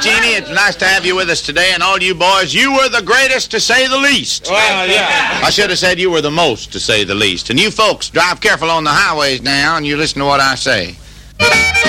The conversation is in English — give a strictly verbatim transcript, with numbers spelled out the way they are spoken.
Jeannie, it's nice to have you with us today, and all you boys, you were the greatest, to say the least. Well, yeah. I should have said you were the most, to say the least. And you folks, drive careful on the highways now, and you listen to what I say.